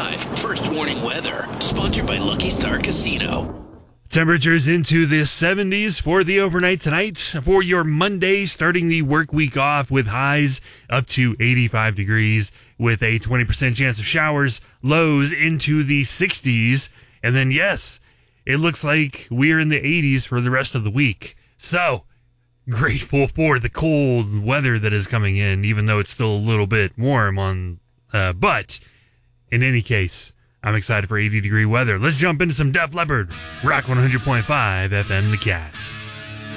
100.5 First Warning Weather, sponsored by Lucky Star Casino. Temperatures into the 70s for the overnight tonight. For your Monday, starting the work week off with highs up to 85 degrees with a 20% chance of showers, lows into the 60s. And then, yes, it looks like we're in the 80s for the rest of the week. So, grateful for the cold weather that is coming in, even though it's still a little bit warm but in any case, I'm excited for 80-degree weather. Let's jump into some Def Leppard, Rock 100.5 FM The Cats.